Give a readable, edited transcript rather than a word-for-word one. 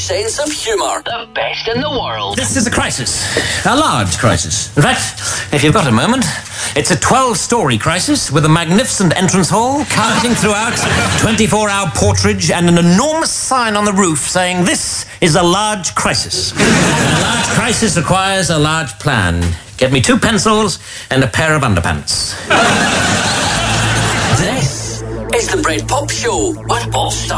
sense of humour. The best in the world. This is a crisis. A large crisis. In fact, if you've got a moment, it's a 12-story crisis with a magnificent entrance hall, carpeting throughout, 24-hour porterage, and an enormous sign on the roof saying, "This is a large crisis." And a large crisis requires a large plan. Get me 2 pencils and a pair of underpants. This is the Bread Pop Show on All Star